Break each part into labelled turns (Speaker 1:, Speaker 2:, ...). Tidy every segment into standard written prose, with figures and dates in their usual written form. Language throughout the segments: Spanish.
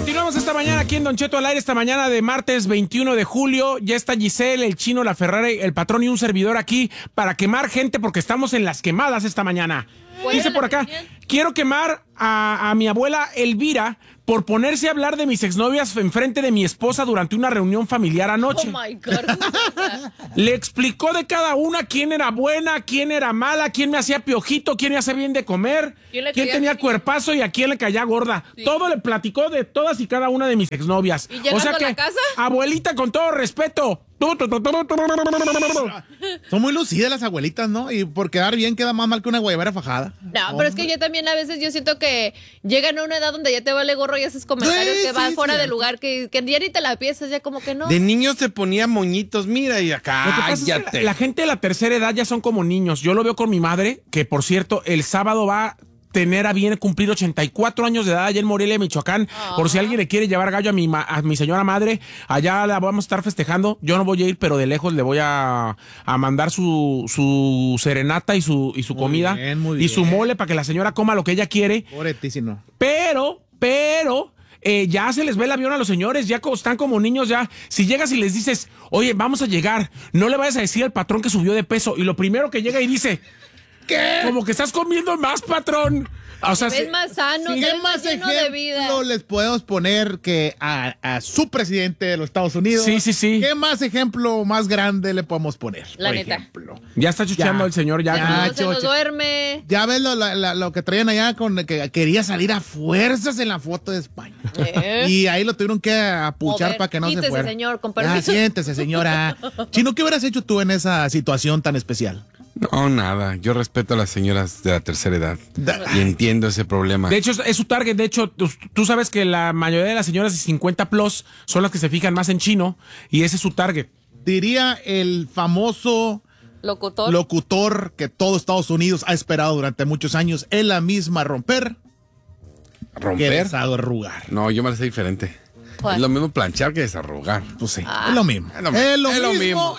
Speaker 1: Continuamos esta mañana aquí en Don Cheto al aire, esta mañana de martes 21 de julio. Ya está Giselle, el Chino, la Ferrari, el patrón y un servidor aquí para quemar gente porque estamos en las quemadas esta mañana. Dice por acá, quiero quemar a mi abuela Elvira por ponerse a hablar de mis exnovias enfrente de mi esposa durante una reunión familiar anoche.
Speaker 2: Oh my God.
Speaker 1: Le explicó de cada una quién era buena, quién era mala, quién me hacía piojito, quién me hacía bien de comer, quién tenía cuerpazo y a quién le caía gorda. Sí. Todo le platicó de todas y cada una de mis exnovias.
Speaker 2: ¿Y llegando
Speaker 1: o sea que,
Speaker 2: a la casa?
Speaker 1: Abuelita, con todo respeto.
Speaker 3: Son muy lucidas las abuelitas, ¿no? Y por quedar bien queda más mal que una guayabera fajada.
Speaker 2: No, pero es que yo también a veces yo siento que llegan a una edad donde ya te vale gorro y haces comentarios que van fuera de lugar, que ya ni te la piensas, ya como que no.
Speaker 4: De niños se ponía moñitos, mira, y acá,
Speaker 1: Lo que pasa es que la gente de la tercera edad ya son como niños. Yo lo veo con mi madre, que por cierto, el sábado va a tener a bien cumplir 84 años de edad allá en Morelia, Michoacán. Por si alguien le quiere llevar gallo a mi señora madre, allá la vamos a estar festejando. Yo no voy a ir, pero de lejos le voy a mandar su serenata y su comida y su mole para que la señora coma lo que ella quiere.
Speaker 3: Pobretísimo.
Speaker 1: Pero ya se les ve el avión a los señores, ya están como niños ya. Si llegas y les dices, oye, vamos a llegar, no le vayas a decir al patrón que subió de peso. Y lo primero que llega y dice, ¿qué? Como que estás comiendo más, patrón. O sea,
Speaker 2: es más sano,
Speaker 3: ¿qué más ejemplo les podemos poner que a su presidente de los Estados Unidos?
Speaker 1: Sí.
Speaker 3: ¿Qué más ejemplo más grande le podemos poner?
Speaker 2: La
Speaker 3: por
Speaker 2: neta.
Speaker 3: Ejemplo?
Speaker 1: Ya está chucheando el señor, ya.
Speaker 2: No se nos duerme.
Speaker 3: Ya ves lo que traían allá con que quería salir a fuerzas en la foto de España. Y ahí lo tuvieron que apuchar para que no se fuera.
Speaker 2: Siéntese, señor, con permiso.
Speaker 3: Siéntese, señora. Chino, ¿qué hubieras hecho tú en esa situación tan especial?
Speaker 4: No, nada. Yo respeto a las señoras de la tercera edad y entiendo ese problema.
Speaker 1: De hecho, es su target. De hecho, tú sabes que la mayoría de las señoras de 50 plus son las que se fijan más en Chino y ese es su target.
Speaker 3: Diría el famoso locutor que todo Estados Unidos ha esperado durante muchos años. Es la misma romper. Que desarrugar.
Speaker 4: No, yo me la sé diferente.
Speaker 2: ¿Cuál?
Speaker 4: Es lo mismo planchar que desarrugar.
Speaker 3: Pues sí, es lo mismo.
Speaker 4: Es lo mismo.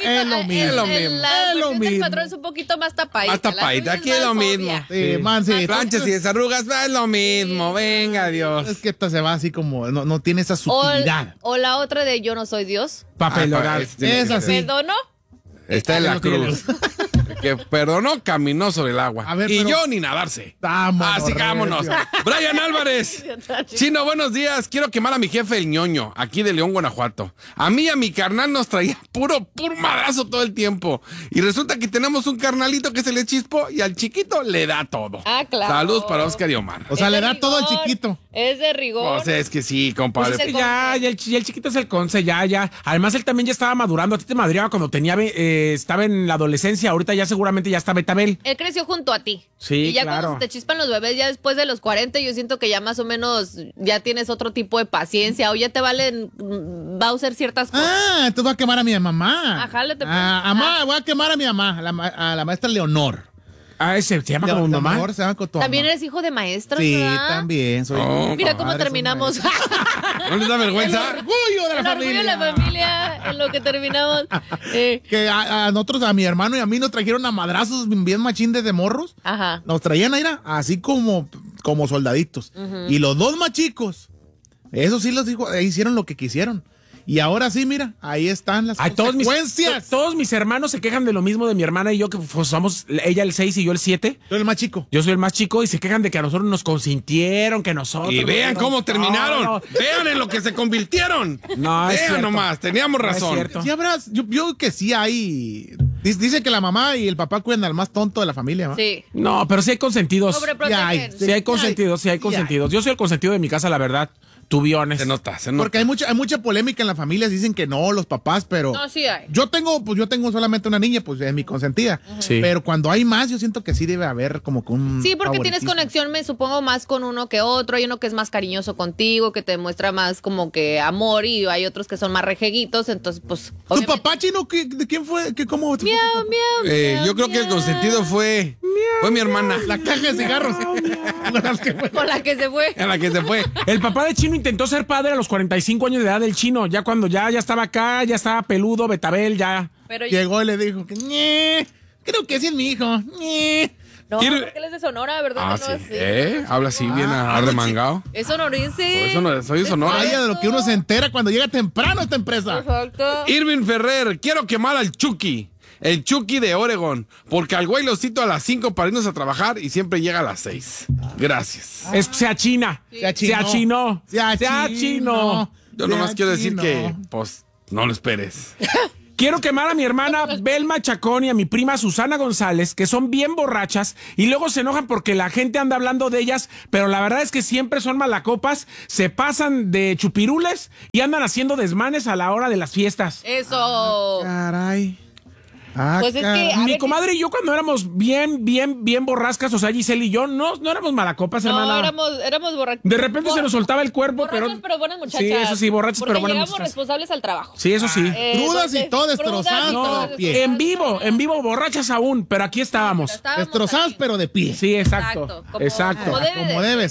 Speaker 2: El patrón es un poquito más tapadita.
Speaker 4: Más tapadita, aquí es lo mismo.
Speaker 3: Sí, man, sí.
Speaker 4: Planchas y desarrugas, es lo mismo. Venga, Dios.
Speaker 3: Es que esta se va así como, no tiene esa sutilidad.
Speaker 2: O la otra de yo no soy Dios.
Speaker 1: Papelonar.
Speaker 3: Es así.
Speaker 2: ¿Perdono?
Speaker 4: Está en la cruz. Que perdonó, caminó sobre el agua.
Speaker 3: A ver,
Speaker 4: y
Speaker 3: pero...
Speaker 4: yo ni nadarse.
Speaker 3: Vámonos.
Speaker 4: Sigámonos. Brian Álvarez. Chino, buenos días. Quiero quemar a mi jefe el ñoño, aquí de León, Guanajuato. A mí y a mi carnal nos traía puro madrazo todo el tiempo. Y resulta que tenemos un carnalito que se le chispó y al chiquito le da todo.
Speaker 2: Ah, claro.
Speaker 4: Saludos para Oscar y Omar.
Speaker 3: O sea, le da todo al chiquito.
Speaker 2: Es de rigor.
Speaker 4: O sea, es que sí, compadre.
Speaker 2: Pues
Speaker 1: Ya el chiquito es el conce, ya. Además, él también ya estaba madurando. A ti te madreaba cuando estaba en la adolescencia. Ahorita ya seguramente ya está Betabel.
Speaker 2: Él creció junto a ti.
Speaker 1: Sí,
Speaker 2: y ya
Speaker 1: claro.
Speaker 2: cuando se te chispan los bebés, ya después de los 40, yo siento que ya más o menos ya tienes otro tipo de paciencia. O ya te valen Bowser ciertas cosas.
Speaker 3: Ah, entonces voy a quemar a mi mamá.
Speaker 2: Ajá,
Speaker 3: voy a quemar a mi mamá, a la maestra Leonor.
Speaker 1: Ah, se llama como mamá.
Speaker 3: Leonor se llama como tu
Speaker 2: También
Speaker 3: mamá.
Speaker 2: eres hijo de maestros,
Speaker 3: Sí,
Speaker 2: ¿verdad?
Speaker 3: también.
Speaker 2: Mira cómo terminamos.
Speaker 4: ¿No les da vergüenza?
Speaker 3: El orgullo de la
Speaker 2: El orgullo
Speaker 3: familia.
Speaker 2: de la familia en lo que terminamos.
Speaker 3: Que a nosotros, a mi hermano y a mí nos trajeron a madrazos bien machín desde morros.
Speaker 2: Ajá.
Speaker 3: Nos traían a así como soldaditos. Y los dos machicos, eso sí los dijo, hicieron lo que quisieron. Y ahora sí, mira, ahí están las consecuencias.
Speaker 1: Todos mis hermanos se quejan de lo mismo de mi hermana y yo, que pues, somos ella el 6 y yo el 7.
Speaker 3: Tú eres el más chico.
Speaker 1: Yo soy el más chico y se quejan de que a nosotros nos consintieron, que nosotros...
Speaker 4: Y vean cómo terminaron.
Speaker 1: No.
Speaker 4: Vean en lo que se convirtieron.
Speaker 1: No, es
Speaker 4: vean
Speaker 1: cierto.
Speaker 4: nomás, teníamos
Speaker 1: No es
Speaker 4: razón.
Speaker 1: cierto.
Speaker 3: Sí habrás, yo que sí hay. Dice que la mamá y el papá cuidan al más tonto de la familia, ¿no?
Speaker 2: Sí.
Speaker 1: No, pero sí hay consentidos.
Speaker 2: Sobreprotegen.
Speaker 1: Sí hay consentidos, sí hay consentidos. Yo soy el consentido de mi casa, la verdad. To be honest.
Speaker 4: Se nota.
Speaker 3: Porque hay mucha polémica en la familia, dicen que no, los papás, pero
Speaker 2: No, sí hay.
Speaker 3: yo tengo solamente una niña, pues es mi consentida.
Speaker 1: Sí.
Speaker 3: Pero cuando hay más, yo siento que sí debe haber como que un
Speaker 2: Sí, porque tienes
Speaker 3: favoritismo.
Speaker 2: conexión, me supongo, más con uno que otro. Hay uno que es más cariñoso contigo, que te demuestra más como que amor, y hay otros que son más rejeguitos, entonces, pues...
Speaker 3: ¿Tu
Speaker 2: obviamente-
Speaker 3: papá, Chino, de quién fue? ¿Cómo te fue?
Speaker 2: Miau, miau, miau,
Speaker 4: Yo creo que el
Speaker 2: miau.
Speaker 4: consentido fue mi hermana.
Speaker 3: La caja de cigarros.
Speaker 2: Con la que se fue.
Speaker 4: En la que se fue.
Speaker 1: El papá de Chino intentó ser padre a los 45 años de edad del Chino. Ya cuando ya estaba acá, ya estaba peludo, Betabel, ya.
Speaker 2: Pero
Speaker 3: Llegó y le dijo que creo que ese es mi hijo.
Speaker 2: No, porque él es de Sonora, ¿verdad?
Speaker 4: Ah,
Speaker 2: no,
Speaker 4: sí. Habla así, bien arremangado.
Speaker 2: Es sonorense.
Speaker 4: Por eso no soy de Sonora.
Speaker 3: Vaya de lo que uno se entera cuando llega temprano a esta empresa.
Speaker 2: Exacto.
Speaker 4: Irving Ferrer, quiero quemar al Chucky. El Chucky de Oregon, porque al güey lo cito a las 5 para irnos a trabajar y siempre llega a las 6. Gracias.
Speaker 1: Se achinó.
Speaker 4: Yo nomás quiero decir que, pues, no lo esperes.
Speaker 1: Quiero quemar a mi hermana Belma Chacón y a mi prima Susana González, que son bien borrachas y luego se enojan porque la gente anda hablando de ellas, pero la verdad es que siempre son malacopas, se pasan de chupirules y andan haciendo desmanes a la hora de las fiestas.
Speaker 2: Eso.
Speaker 3: Caray.
Speaker 2: Pues es que
Speaker 1: mi comadre y yo cuando éramos bien borrascas, o sea, Giselle y yo, no éramos malacopas, hermana.
Speaker 2: No, éramos borrachos.
Speaker 1: De repente se nos soltaba el cuerpo,
Speaker 2: borrachos, pero buenas muchachas.
Speaker 1: Sí, eso sí, borrachos, pero buenas
Speaker 2: llegamos
Speaker 1: muchachas.
Speaker 2: responsables al trabajo.
Speaker 1: Sí, eso sí.
Speaker 3: Crudas y todo destrozadas, pero de pie.
Speaker 1: En vivo, borrachas aún, pero aquí estábamos.
Speaker 3: Destrozadas, pero de pie.
Speaker 1: Sí, exacto.
Speaker 2: Como
Speaker 1: Exacto.
Speaker 2: debe